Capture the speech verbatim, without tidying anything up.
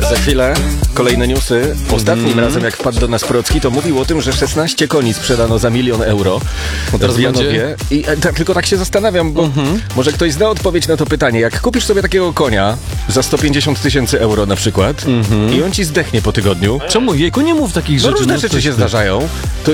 Za chwilę kolejne newsy. Ostatnim Mm. razem, jak wpadł do nas Procki, to mówił o tym, że szesnaście koni sprzedano za milion euro teraz w Janowie. będzie? I e, tak, tylko tak się zastanawiam, bo Mhm. może ktoś zna odpowiedź na to pytanie. Jak kupisz sobie takiego konia za sto pięćdziesiąt tysięcy euro na przykład Mhm. i on ci zdechnie po tygodniu, Czemu, jejku, nie mów takich no rzeczy. różne no rzeczy coś się ty. zdarzają, to